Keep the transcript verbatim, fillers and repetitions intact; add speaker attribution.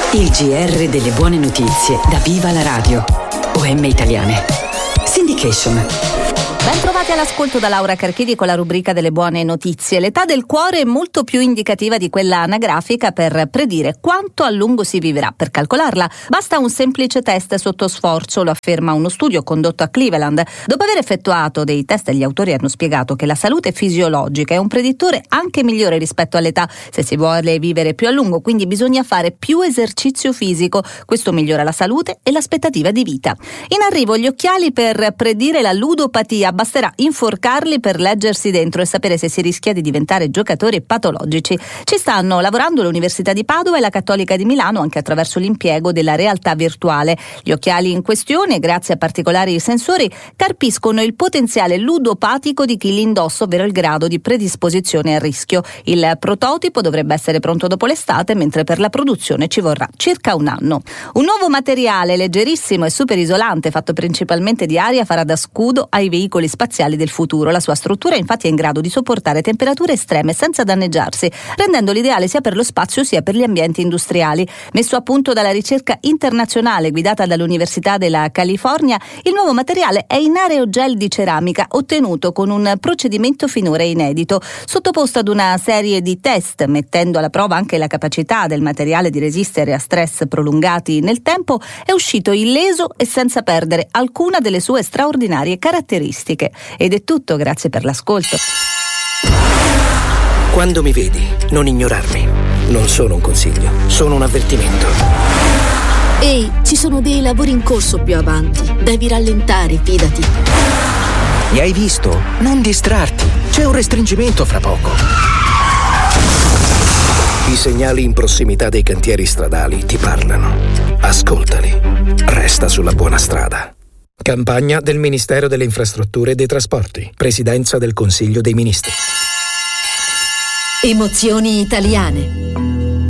Speaker 1: Il G R delle buone notizie da Viva la Radio. O M Italiane. Syndication.
Speaker 2: Ben trovati all'ascolto da Laura Carchidi con la rubrica delle buone notizie. L'età del cuore è molto più indicativa di quella anagrafica per predire quanto a lungo si vivrà. Per calcolarla basta un semplice test sotto sforzo, lo afferma uno studio condotto a Cleveland. Dopo aver effettuato dei test, gli autori hanno spiegato che la salute fisiologica è un predittore anche migliore rispetto all'età se si vuole vivere più a lungo, quindi bisogna fare più esercizio fisico. Questo migliora la salute e l'aspettativa di vita. In arrivo gli occhiali per predire la ludopatia. Basterà inforcarli per leggersi dentro e sapere se si rischia di diventare giocatori patologici. Ci stanno lavorando l'Università di Padova e la Cattolica di Milano anche attraverso l'impiego della realtà virtuale. Gli occhiali in questione, grazie a particolari sensori, carpiscono il potenziale ludopatico di chi li indossa, ovvero il grado di predisposizione al rischio. Il prototipo dovrebbe essere pronto dopo l'estate, mentre per la produzione ci vorrà circa un anno. Un nuovo materiale leggerissimo e super isolante, fatto principalmente di aria, farà da scudo ai veicoli spaziali del futuro. La sua struttura infatti è in grado di sopportare temperature estreme senza danneggiarsi, rendendolo ideale sia per lo spazio sia per gli ambienti industriali. Messo a punto dalla ricerca internazionale guidata dall'Università della California, il nuovo materiale è in aerogel di ceramica ottenuto con un procedimento finora inedito. Sottoposto ad una serie di test, mettendo alla prova anche la capacità del materiale di resistere a stress prolungati nel tempo, è uscito illeso e senza perdere alcuna delle sue straordinarie caratteristiche. Ed è tutto, grazie per l'ascolto.
Speaker 3: Quando mi vedi, non ignorarmi. Non sono un consiglio, sono un avvertimento.
Speaker 4: Ehi, ci sono dei lavori in corso più avanti. Devi rallentare, fidati.
Speaker 3: Mi hai visto? Non distrarti. C'è un restringimento fra poco. I segnali in prossimità dei cantieri stradali ti parlano. Ascoltali. Resta sulla buona strada. Campagna del Ministero delle Infrastrutture e dei Trasporti. Presidenza del Consiglio dei Ministri.
Speaker 4: Emozioni italiane.